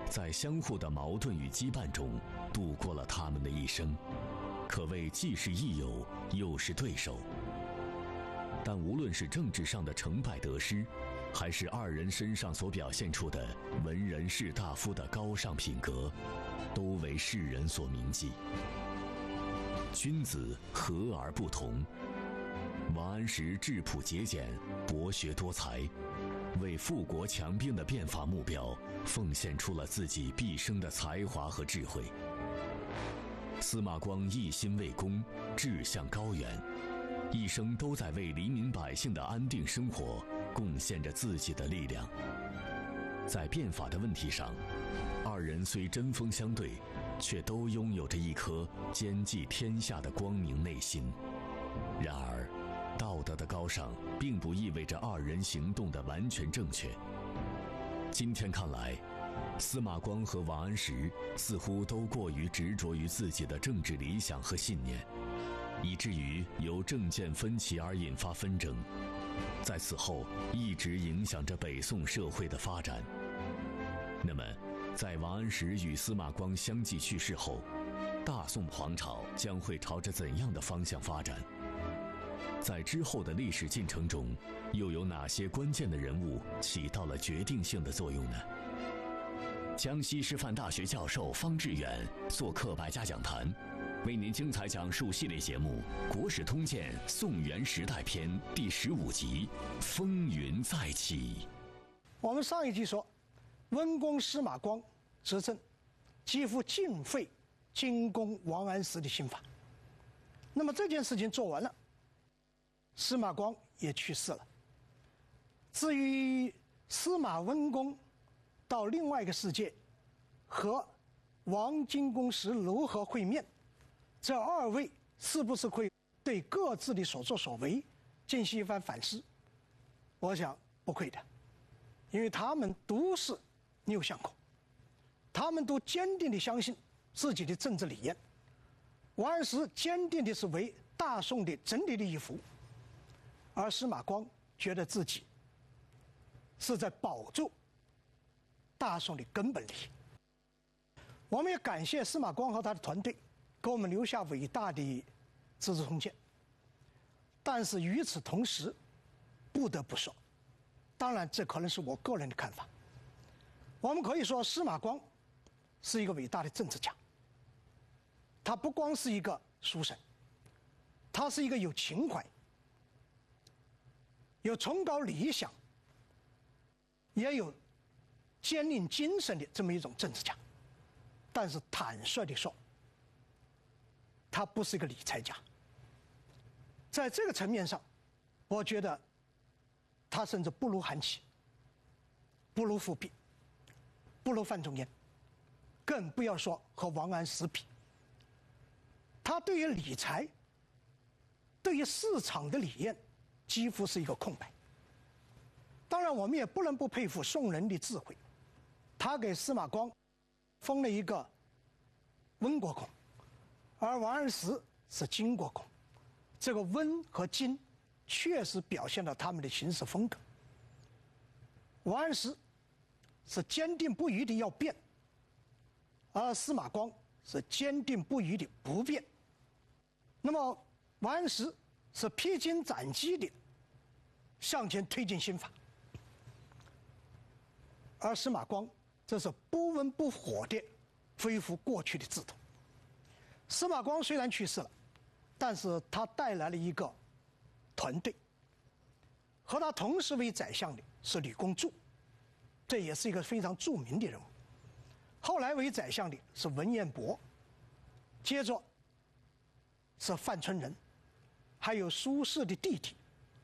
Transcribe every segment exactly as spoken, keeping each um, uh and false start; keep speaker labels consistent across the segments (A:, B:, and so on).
A: 在相互的矛盾与羁绊中度过了他们的一生，可谓既是益友，又是对手。但无论是政治上的成败得失，还是二人身上所表现出的文人士大夫的高尚品格，都为世人所铭记。君子和而不同。王安石质朴节俭，博学多才，为富国强兵的变法目标奉献出了自己毕生的才华和智慧。司马光一心为公，志向高远，一生都在为黎民百姓的安定生活贡献着自己的力量。在变法的问题上，二人虽针锋相对，却都拥有着一颗兼济天下的光明内心。然而，道德的高尚并不意味着二人行动的完全正确。今天看来，司马光和王安石似乎都过于执着于自己的政治理想和信念，以至于由政见分歧而引发纷争，在此后一直影响着北宋社会的发展。那么，在王安石与司马光相继去世后，大宋皇朝将会朝着怎样的方向发展？在之后的历史进程中，又有哪些关键的人物起到了决定性的作用呢？江西师范大学教授方志远做客百家讲坛，为您精彩讲述系列节目《国史通鉴·宋元时代篇》第十五集《风云再起》。
B: 我们上一集说，温公司马光执政，几乎尽废进攻王安石的新法。那么这件事情做完了，司马光也去世了。至于司马温公到另外一个世界和王荆公时如何会面，这二位是不是会对各自的所作所为进行一番反思？我想不会的，因为他们都是逆向口，他们都坚定地相信自己的政治理念。王安石坚定的是为大宋的整体利益服务，而司马光觉得自己是在保住大宋的根本利益。我们也感谢司马光和他的团队给我们留下伟大的《资治通鉴》，但是与此同时，不得不说，当然这可能是我个人的看法，我们可以说司马光是一个伟大的政治家。他不光是一个书生，他是一个有情怀、有崇高理想，也有坚定精神的这么一种政治家。但是坦率地说，他不是一个理财家。在这个层面上，我觉得他甚至不如韩琦，不如富弼，不如范仲淹，更不要说和王安石比。他对于理财、对于市场的理念几乎是一个空白。当然我们也不能不佩服宋人的智慧，他给司马光封了一个温国公，而王安石是金国公。这个温和金确实表现了他们的行事风格。王安石是坚定不移的要变，而司马光是坚定不移的不变。那么王安石是披荆斩棘的向前推进新法，而司马光这是不温不火的恢复过去的制度。司马光虽然去世了，但是他带来了一个团队，和他同时为宰相的是吕公著，这也是一个非常著名的人物。后来为宰相的是文彦博，接着是范春仁，还有苏轼的弟弟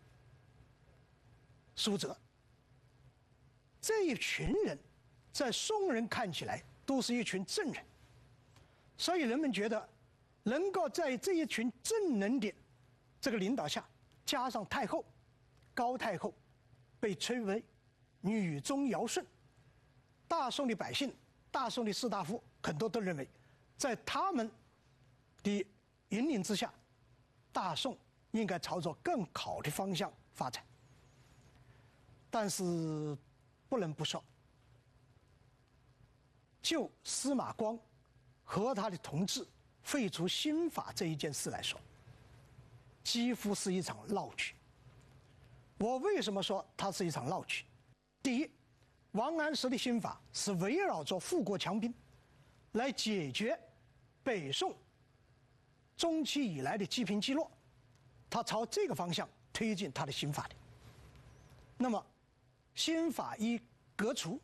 B: 苏辙。这一群人在宋人看起来都是一群正人，所以人们觉得能够在这一群正人的这个领导下，加上太后高太后被称为女中尧舜，大宋的百姓、大宋的士大夫很多都认为，在他们的引领之下，大宋应该朝着更好的方向发展。但是不能不说， 就司马光和他的同志废除新法这一件事来说，几乎是一场闹剧。我为什么说它是一场闹剧？第一，王安石的新法是围绕着富国强兵来解决北宋中期以来的积贫积弱，他朝这个方向推进他的新法的。那么，新法一革除，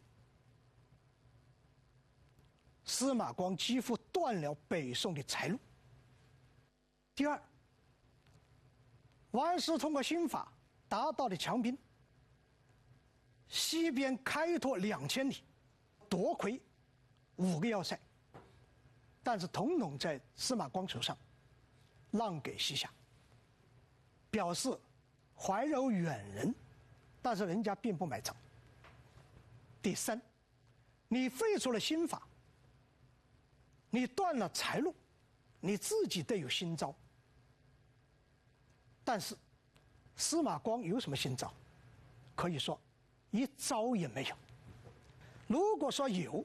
B: 司马光几乎断了北宋的财路。第二，王安石通过新法达到了强兵，西边开拓两千里，夺魁五个要塞，但是统统在司马光手上让给西夏，表示怀柔远人，但是人家并不买账。第三，你废除了新法，你断了财路，你自己得有新招。但是司马光有什么新招？可以说一招也没有。如果说有，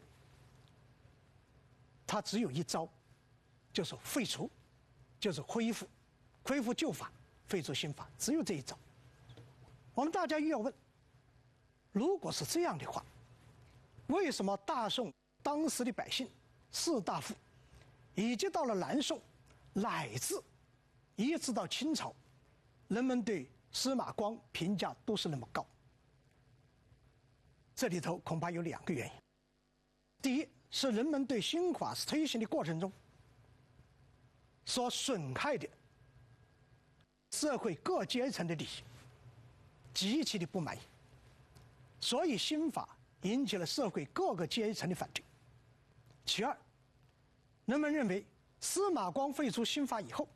B: 他只有一招，就是废除，就是恢复，恢复旧法，废除新法，只有这一招。我们大家又要问，如果是这样的话，为什么大宋当时的百姓、士大夫，以及到了南宋，乃至一直到清朝，人们对司马光评价都是那么高？这里头恐怕有两个原因。第一，是人们对新法推行的过程中所损害的社会各阶层的利益极其的不满意，所以新法引起了社会各个阶层的反对。其二，人们认为司马光废除新法以后，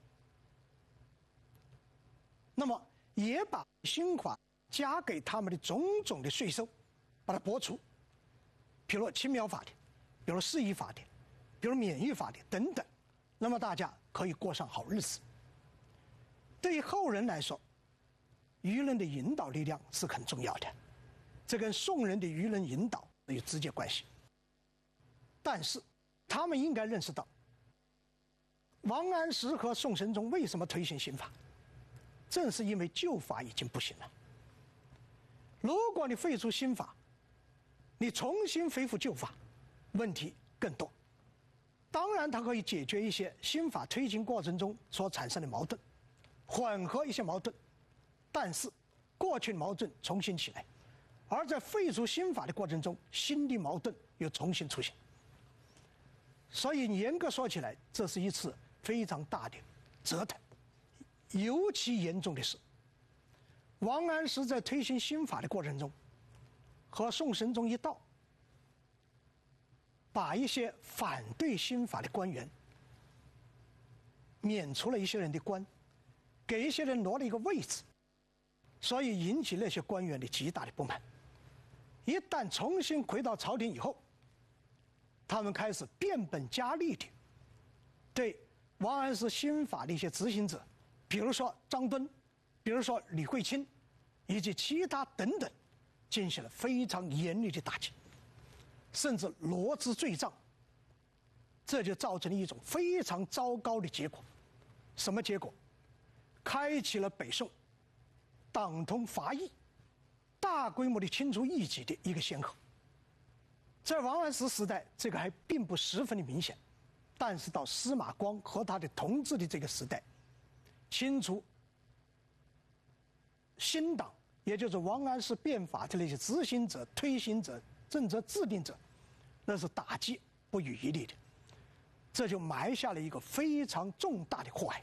B: 那么也把新法加给他们的种种的税收把它拨除，比如青苗法典，比如市易法典，比如免役法典等等，那么大家可以过上好日子。对于后人来说，舆论的引导力量是很重要的，这跟宋人的舆论引导有直接关系。但是他们应该认识到，王安石和宋神宗为什么推行新法，正是因为旧法已经不行了。如果你废除新法，你重新恢复旧法，问题更多。当然它可以解决一些新法推行过程中所产生的矛盾，缓和一些矛盾，但是过去的矛盾重新起来，而在废除新法的过程中，新的矛盾又重新出现。所以严格说起来，这是一次非常大的折腾。尤其严重的是，王安石在推行新法的过程中，和宋神宗一道，把一些反对新法的官员免除了一些人的官，给一些人挪了一个位置，所以引起那些官员的极大的不满。一旦重新回到朝廷以后，他们开始变本加厉的对王安石新法的一些执行者，比如说张敦，比如说李惠卿，以及其他等等，进行了非常严厉的打击，甚至罗织罪状。这就造成了一种非常糟糕的结果。什么结果？开启了北宋党同伐异、大规模的清除异己的一个先河。在王安石时代，这个还并不十分的明显，但是到司马光和他的同志的这个时代，清除新党，也就是王安石变法的那些执行者、推行者、政策制定者，那是打击不遗余力的，这就埋下了一个非常重大的祸害。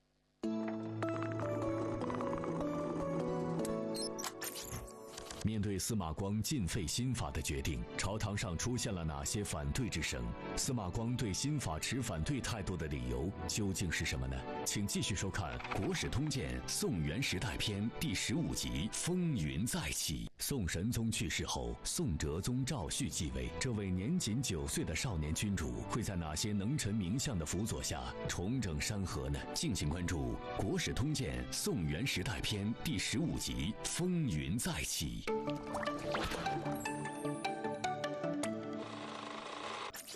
A: 面对司马光禁废新法的决定，朝堂上出现了哪些反对之声？司马光对新法持反对态度的理由究竟是什么呢？请继续收看《国史通鉴·宋元时代篇》第十五集《风云再起》。宋神宗去世后，宋哲宗赵煦继位。这位年仅九岁的少年君主，会在哪些能臣名相的辅佐下重整山河呢？敬请关注《国史通鉴·宋元时代篇》第十五集《风云再起》。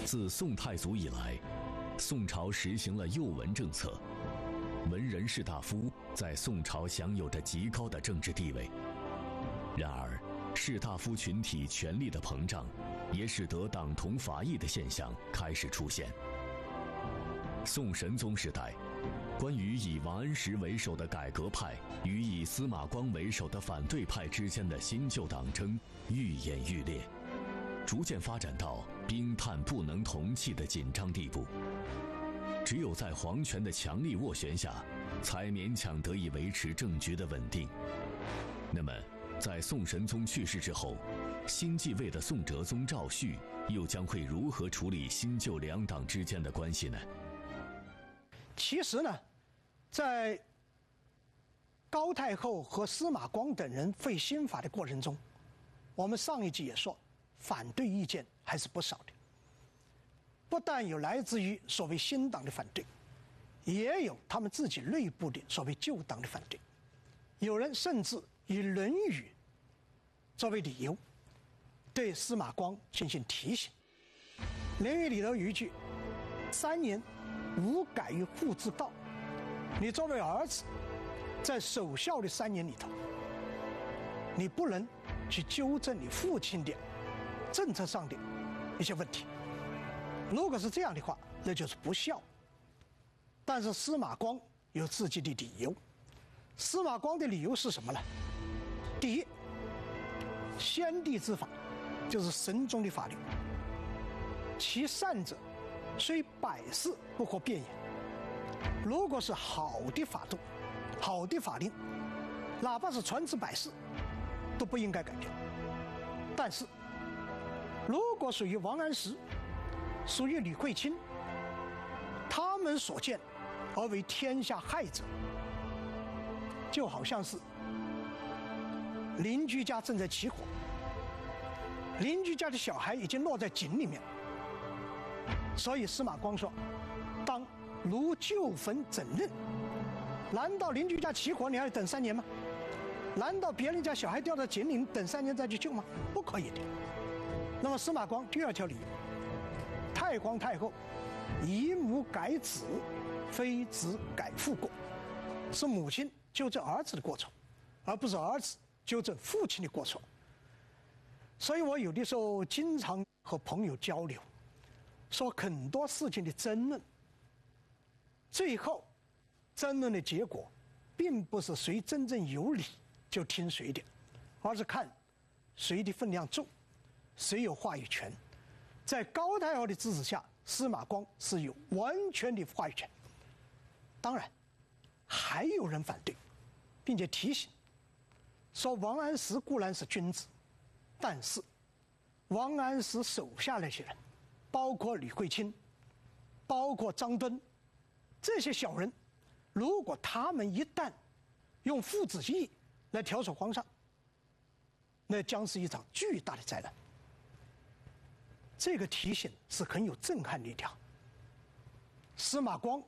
A: 自宋太祖以来，宋朝实行了幼文政策，文人士大夫在宋朝享有着极高的政治地位。然而，士大夫群体权力的膨胀，也使得党同伐异的现象开始出现。宋神宗时代，关于以王安石为首的改革派与以司马光为首的反对派之间的新旧党争愈演愈烈，逐渐发展到冰炭不能同气的紧张地步。只有在皇权的强力斡旋下，才勉强得以维持政局的稳定。那么，在宋神宗去世之后，新继位的宋哲宗赵煦又将会如何处理新旧两党之间的关系呢？
B: 其实呢，在高太后和司马光等人废新法的过程中，我们上一集也说，反对意见还是不少的。不但有来自于所谓新党的反对，也有他们自己内部的所谓旧党的反对。有人甚至以《论语》作为理由，对司马光进行提醒。《论语》里头有一句：“三年，无改于父之道。”你作为儿子，在守孝的三年里头，你不能去纠正你父亲的政策上的一些问题。如果是这样的话，那就是不孝。但是司马光有自己的理由。司马光的理由是什么呢？第一，先帝之法就是神宗的法律，其善者，虽百世不可变也。如果是好的法度、好的法令，哪怕是传之百世，都不应该改变。但是，如果属于王安石、属于吕惠卿，他们所见而为天下害者，就好像是邻居家正在起火，邻居家的小孩已经落在井里面，所以司马光说：“当如旧坟整任。”难道邻居家起火你还要等三年吗？难道别人家小孩掉到井里等三年再去救吗？不可以的。那么司马光第二条理由：太皇太后以母改子，非子改父过，是母亲纠正儿子的过错，而不是儿子纠正父亲的过错。所以我有的时候经常和朋友交流，说很多事情的争论，最后争论的结果，并不是谁真正有理就听谁的，而是看谁的分量重，谁有话语权。在高太后的支持下，司马光是有完全的话语权。当然，还有人反对，并且提醒说，王安石固然是君子，但是王安石手下那些人，包括吕惠卿，包括张敦，这些小人，如果他们一旦用父子义来调处皇上，那将是一场巨大的灾难。这个提醒是很有震撼力量。司马光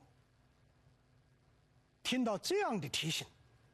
B: 听到这样的提醒，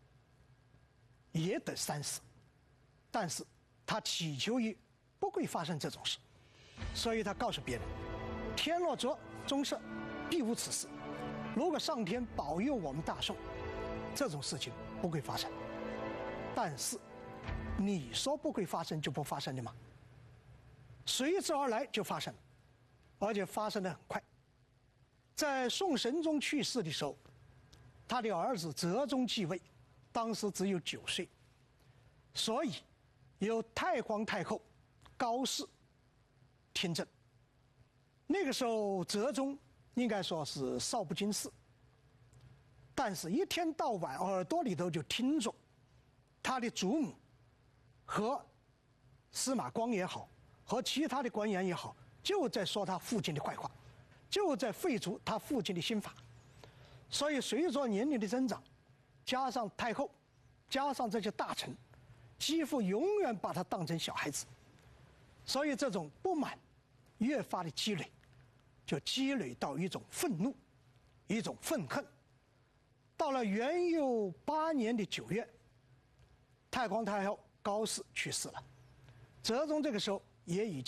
B: 也得三思，但是他祈求于不会发生这种事，所以他告诉别人：“天若作中社，必无此事。如果上天保佑我们大宋，这种事情不会发生。但是，你说不会发生就不发生的吗？随之而来就发生了，而且发生得很快。在宋神宗去世的时候，他的儿子哲宗继位，当时只有九岁，所以由太皇太后高氏听政。那个时候哲宗应该说是少不经事，但是一天到晚耳朵里头就听着他的祖母和司马光也好，和其他的官员也好，就在说他父亲的坏话，就在废除他父亲的新法。所以随着年龄的增长，加上太后，加上这些大臣，几乎永远把他当成小孩子，所以这种不满越发的积累，就积累到一种愤怒，一种愤恨。到了元佑八年的九月，太皇太后高氏去世了，哲宗这个时候也已经